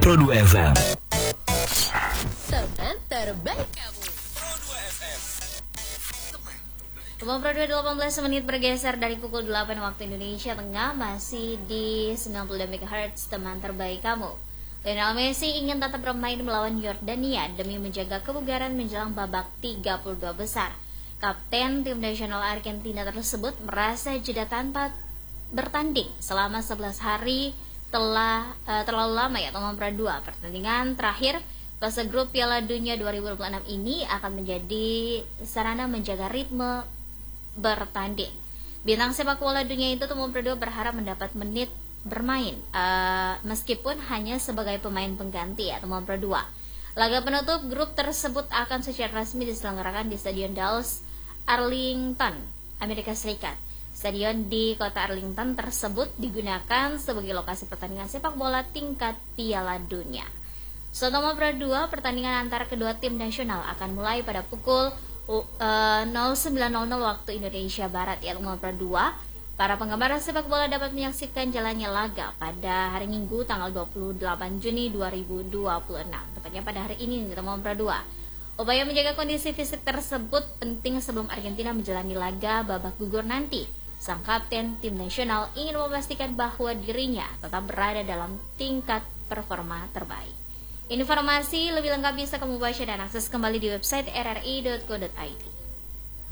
Pro 2 FM. Teman terbaik kamu. Pro 2 FM. Teman Pro 2 18 menit bergeser dari pukul 8 waktu Indonesia Tengah, masih di 92 MHz teman terbaik kamu. Lionel Messi ingin tetap bermain melawan Yordania demi menjaga kebugaran menjelang babak 32 besar. Kapten tim nasional Argentina tersebut merasa jeda tanpa bertanding selama 11 hari terlalu lama ya teman Pro 2. Pertandingan terakhir fase grup Piala Dunia 2026 ini akan menjadi sarana menjaga ritme bertanding. Bintang sepak bola dunia itu teman Pro 2 berharap mendapat menit bermain meskipun hanya sebagai pemain pengganti ya teman Pro 2. Laga penutup grup tersebut akan secara resmi diselenggarakan di Stadion Dallas, Arlington, Amerika Serikat. Stadion di kota Arlington tersebut digunakan sebagai lokasi pertandingan sepak bola tingkat Piala Dunia. Selama Pro 2, pertandingan antara kedua tim nasional akan mulai pada pukul 09.00 waktu Indonesia Barat ya Pro 2. Para penggemar sepak bola dapat menyaksikan jalannya laga pada hari Minggu tanggal 28 Juni 2026, tepatnya pada hari ini di Pro 2. Upaya menjaga kondisi fisik tersebut penting sebelum Argentina menjalani laga babak gugur nanti. Sang kapten tim nasional ingin memastikan bahwa dirinya tetap berada dalam tingkat performa terbaik. Informasi lebih lengkap bisa kamu baca dan akses kembali di website rri.co.id.